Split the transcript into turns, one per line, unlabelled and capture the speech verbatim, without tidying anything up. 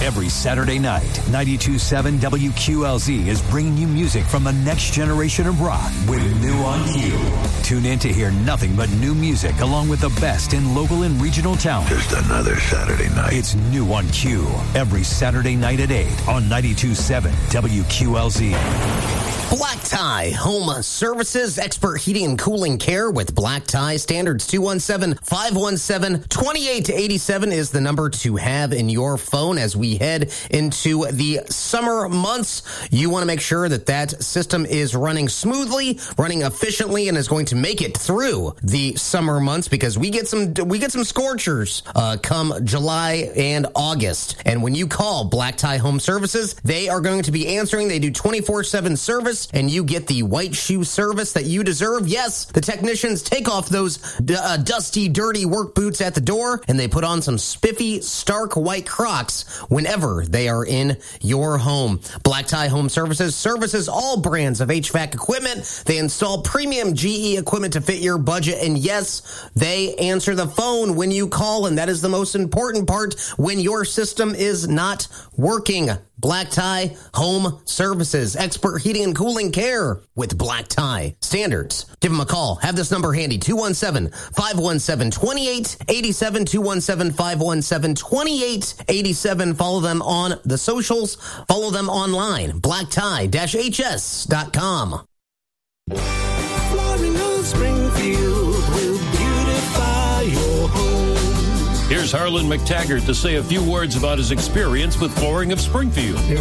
Every Saturday night, ninety-two point seven W Q L Z is bringing you music from the next generation of rock with New on Q. Tune in to hear nothing but new music along with the best in local and regional talent.
Just another Saturday night.
It's New on Q. Every Saturday night at eight on ninety-two point seven W Q L Z.
Black Tie Home Services, expert heating and cooling care with Black Tie Standards. two one seven, five one seven, two eight eight seven is the number to have in your phone as we head into the summer months. You want to make sure that that system is running smoothly, running efficiently, and is going to make it through the summer months, because we get some we get some scorchers uh, come July and August. And when you call Black Tie Home Services, they are going to be answering. They do twenty-four seven service, and you get the white shoe service that you deserve. Yes, the technicians take off those d- uh, dusty, dirty work boots at the door, and they put on some spiffy, stark white Crocs whenever they are in your home. Black Tie Home Services services all brands of H V A C equipment. They install premium G E equipment to fit your budget, and yes, they answer the phone when you call, and that is the most important part when your system is not working. Black Tie Home Services, expert heating and cooling care with Black Tie Standards. Give them a call. Have this number handy, two one seven, five one seven, two eight eight seven, two one seven, five one seven, two eight eight seven. Follow them on the socials. Follow them online, black tie dash h s dot com.
Flooring of Springfield will beautify your home.
Here's Harlan McTaggart to say a few words about his experience with Flooring of Springfield.
It